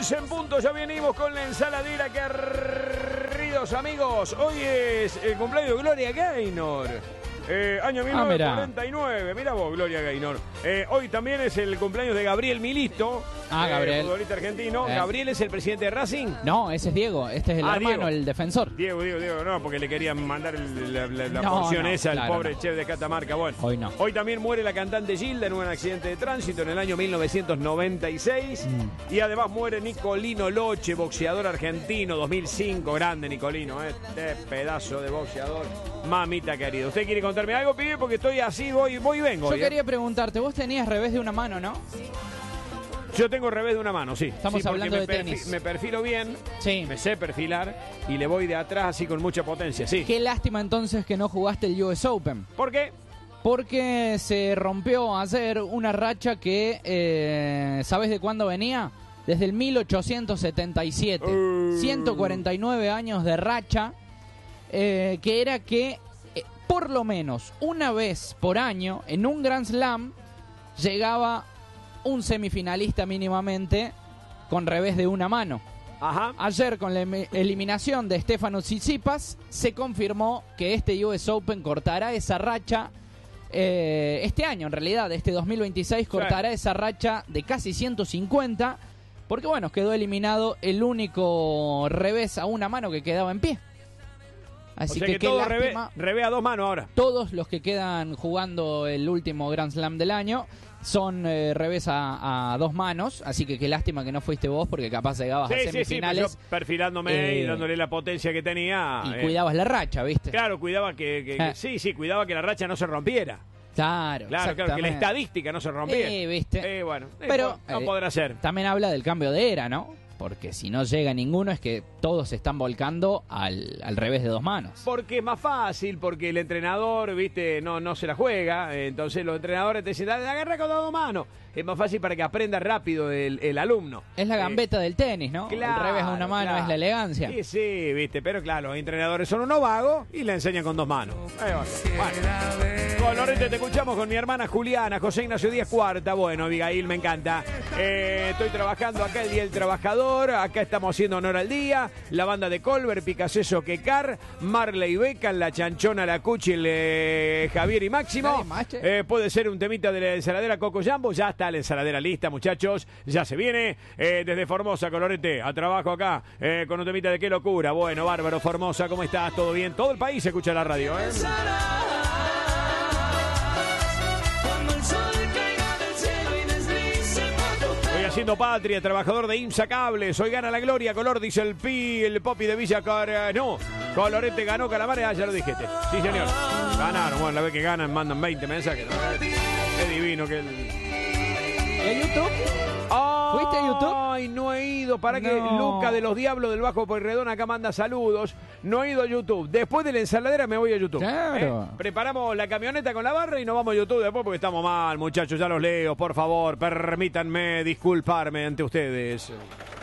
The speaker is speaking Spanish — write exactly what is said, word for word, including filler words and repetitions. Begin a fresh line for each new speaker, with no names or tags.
once en punto, ya venimos con la ensaladera, queridos amigos. Hoy es el cumpleaños de Gloria Gaynor. Eh, año mil novecientos cuarenta y nueve, ah, mira vos, Gloria Gaynor. Eh, hoy también es el cumpleaños de Gabriel Milito.
Ah,
eh,
Gabriel.
Futbolista argentino.
Eh.
¿Gabriel es el presidente de Racing?
No, ese es Diego. Este es el
Ah,
hermano,
Diego.
el defensor.
Diego, Diego, Diego, no, porque le querían mandar el- la, la- la
No,
porción
no,
esa al
claro,
pobre
no.
chef de Catamarca. Bueno,
Hoy no.
Hoy también muere la cantante Gilda en un accidente de tránsito en el año mil novecientos noventa y seis.
Mm.
Y además muere Nicolino Loche, boxeador argentino, dos mil cinco. Grande Nicolino, ¿eh? Este pedazo de boxeador. Mamita querida. ¿Usted quiere contarme algo, pibe? Porque estoy así, voy, voy y vengo.
Yo
hoy, ¿eh?
quería preguntarte, vos tenías revés de una mano, ¿no?
Yo tengo revés de una mano, sí.
Estamos
Sí, porque
hablando
me
de
perfi-
tenis.
Me perfilo bien,
Sí.
me sé perfilar y le voy de atrás así con mucha potencia, sí.
Qué lástima entonces que no jugaste el U S Open.
¿Por qué?
Porque se rompió ayer una racha que, eh, ¿sabes de cuándo venía? Desde el mil ochocientos setenta y siete.
Uh.
ciento cuarenta y nueve años de racha, eh, que era que eh, por lo menos una vez por año, en un Grand Slam, llegaba un semifinalista mínimamente con revés de una mano.
Ajá.
Ayer, con la em- eliminación de Stefanos Tsitsipas, se confirmó que este U S Open cortará esa racha. eh, este año, en realidad, este dos mil veintiséis, cortará esa racha de casi ciento cincuenta. Porque, bueno, quedó eliminado el único revés a una mano que quedaba en pie. Así
o sea
que,
que,
qué
todo revés,
lástima.
revés a dos manos ahora.
Todos los que quedan jugando el último Grand Slam del año son eh, revés a, a dos manos, así que qué lástima que no fuiste vos, porque capaz llegabas
Sí,
a
sí, sí,
semifinales
pues yo perfilándome
eh,
y dándole la potencia que tenía.
y
eh,
cuidabas la racha, ¿viste?
Claro, cuidaba que, que- que-
Eh.
sí, sí, cuidaba que la racha no se rompiera.
Claro,
Claro, claro, que la
exactamente.
estadística no se rompiera.
Sí, ¿viste?
Eh, bueno, eh,
Pero
no
eh,
podrá ser.
También habla del cambio de era, ¿no? Porque si no llega ninguno es que todos se están volcando al, al revés de dos manos.
Porque es más fácil, porque el entrenador, viste, no, no se la juega. eh, Entonces los entrenadores te dicen, dale, agarra con dos manos. Es más fácil para que aprenda rápido el, el alumno.
Es la
Eh,
gambeta del tenis, ¿no?
claro,
el revés a una mano
claro.
es la elegancia.
Sí, sí, viste, pero claro, los entrenadores son unos vagos y le enseñan con dos manos. Ahí va. Bueno, con Lorente te escuchamos con mi hermana Juliana, José Ignacio Díaz Cuarta. Bueno, Abigail, me encanta. Eh, estoy trabajando acá el Día del Trabajador, acá estamos haciendo honor al día. La banda de Colbert, Picasso Quecar, Marley Beca, La Chanchona, La Cuchi, el, eh, Javier y Máximo.
Nadie más, che.
Eh, puede ser un temita de la ensaladera Coco Jambo. Ya está la ensaladera lista, muchachos. Ya se viene eh, desde Formosa, Colorete, a trabajo acá eh, con un temita de qué locura. Bueno, bárbaro, Formosa, ¿cómo estás? ¿Todo bien? Todo el país escucha la radio, ¿eh? Estoy haciendo patria, trabajador de IMSA Cables. Hoy gana la gloria, color, dice el Pi, el Popi de Villa Car... No, Colorete ganó Calamares. Ah, ya lo dijiste. Sí, señor. Ganaron. Bueno, la vez que ganan, mandan veinte mensajes. Es divino que el...
¿Y a YouTube?
¡Ay!
¿Fuiste a YouTube?
Ay, no he ido. Para que
No.
Luca de los Diablos del Bajo Pueyrredón acá manda saludos. No he ido a YouTube. Después de la ensaladera me voy a YouTube.
Claro.
¿Eh? Preparamos la camioneta con la barra y nos vamos a YouTube después porque estamos mal, muchachos. Ya los leo. Por favor, permítanme disculparme ante ustedes.